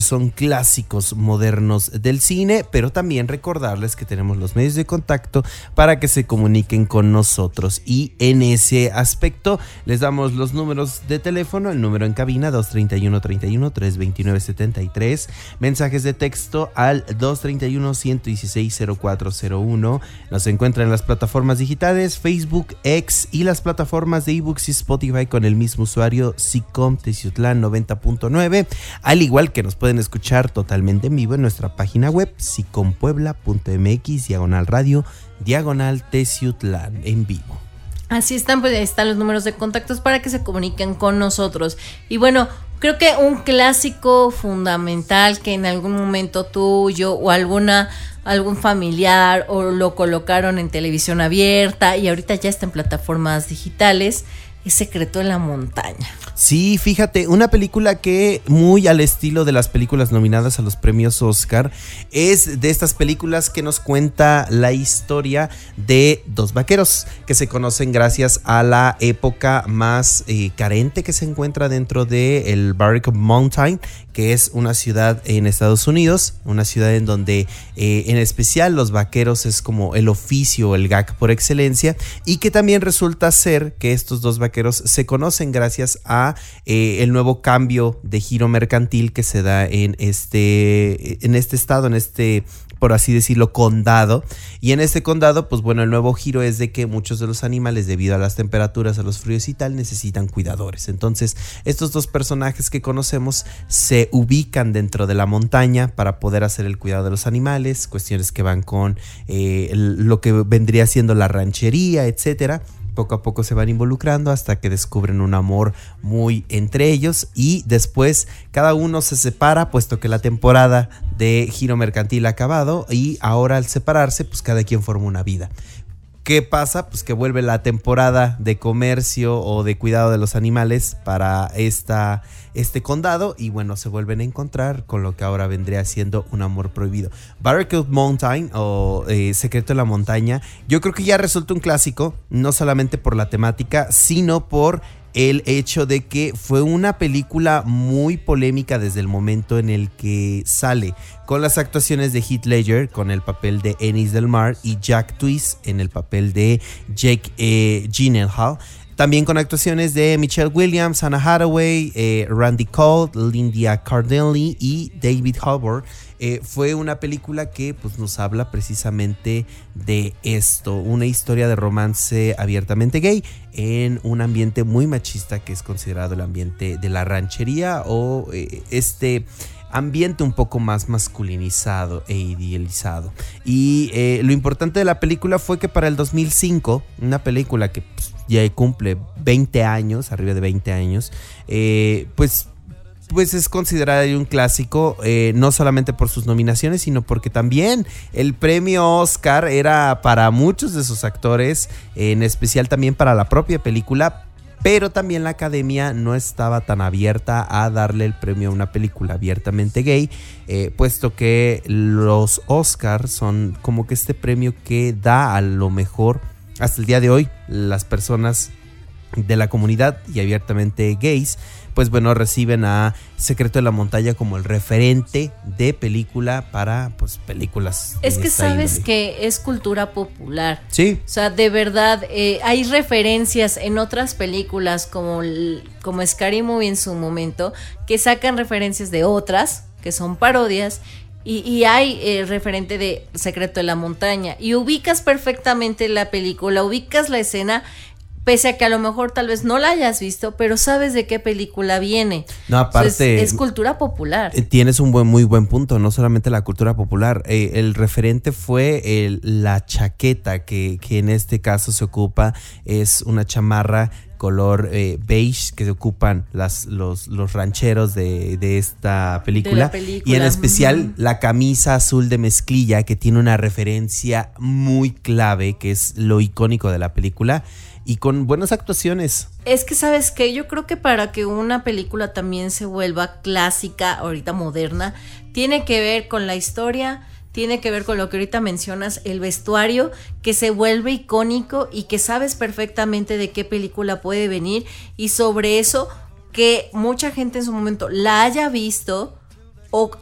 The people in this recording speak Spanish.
son clásicos modernos del cine, pero también recordarles que tenemos los medios de contacto para que se comuniquen con nosotros, y en ese aspecto les damos los números de teléfono, el número en cabina 231-31-329-73, mensajes de texto al 231-116-0401, nos encuentran en las plataformas digitales Facebook, X y las plataformas de ebooks y Spotify con el mismo usuario SICOM Teciutlán 90.9, al igual que nos pueden escuchar totalmente en vivo en nuestra página web sicompuebla.mx/radio /Teciutlán en vivo. Así están, pues ahí están los números de contactos para que se comuniquen con nosotros. Y bueno, creo que un clásico fundamental que en algún momento tuyo o algún familiar o lo colocaron en televisión abierta y ahorita ya está en plataformas digitales, es Secreto en la Montaña. Sí, fíjate, una película que muy al estilo de las películas nominadas a los premios Oscar, es de estas películas que nos cuenta la historia de dos vaqueros que se conocen gracias a la época más carente que se encuentra dentro de el Barrack Mountain, que es una ciudad en Estados Unidos, una ciudad en donde en especial los vaqueros es como el oficio, el gag por excelencia, y que también resulta ser que estos dos vaqueros se conocen gracias a el nuevo cambio de giro mercantil que se da en este estado, por así decirlo, condado. Y en este condado, pues bueno, el nuevo giro es de que muchos de los animales, debido a las temperaturas, a los fríos y tal, necesitan cuidadores. Entonces, estos dos personajes que conocemos se ubican dentro de la montaña para poder hacer el cuidado de los animales, cuestiones que van con lo que vendría siendo la ranchería, etcétera. Poco a poco se van involucrando hasta que descubren un amor muy entre ellos, y después cada uno se separa, puesto que la temporada de giro mercantil ha acabado, y ahora al separarse pues cada quien forma una vida. ¿Qué pasa? Pues que vuelve la temporada de comercio o de cuidado de los animales para este condado, y bueno, se vuelven a encontrar con lo que ahora vendría siendo un amor prohibido. Barrack Mountain o Secreto en la Montaña, yo creo que ya resulta un clásico, no solamente por la temática, sino por el hecho de que fue una película muy polémica desde el momento en el que sale, con las actuaciones de Heath Ledger con el papel de Ennis Del Mar y Jack Twist en el papel de Jake Gyllenhaal. También con actuaciones de Michelle Williams, Anna Hathaway, Randy Cole, Linda Cardellini y David Harbour. Fue una película que pues, nos habla precisamente de esto, una historia de romance abiertamente gay en un ambiente muy machista que es considerado el ambiente de la ranchería, o este ambiente un poco más masculinizado e idealizado. Y lo importante de la película fue que para el 2005, una película que pues, ya cumple 20 años, arriba de 20 años, pues es considerada un clásico, no solamente por sus nominaciones, sino porque también el premio Oscar era para muchos de sus actores, en especial también para la propia película. Pero también la academia no estaba tan abierta a darle el premio a una película abiertamente gay, puesto que los Oscars son como que este premio que da a lo mejor hasta el día de hoy las personas de la comunidad y abiertamente gays, pues bueno, reciben a Secreto de la Montaña como el referente de película para pues películas. Es que sabes que es cultura popular. Sí. O sea, de verdad, hay referencias en otras películas como Scary Movie en su momento, que sacan referencias de otras, que son parodias. Y hay referente de Secreto de la Montaña. Y ubicas perfectamente la película, ubicas la escena, pese a que a lo mejor tal vez no la hayas visto, pero sabes de qué película viene. No, aparte entonces, es cultura popular. Tienes un muy buen punto, no solamente la cultura popular. El referente fue la chaqueta que en este caso se ocupa, es una chamarra color beige que se ocupan los rancheros de esta película. Y en especial la camisa azul de mezclilla, que tiene una referencia muy clave, que es lo icónico de la película, y con buenas actuaciones. Es que sabes que yo creo que para que una película también se vuelva clásica, ahorita moderna, tiene que ver con la historia, tiene que ver con lo que ahorita mencionas, el vestuario, que se vuelve icónico y que sabes perfectamente de qué película puede venir, y sobre eso que mucha gente en su momento la haya visto, o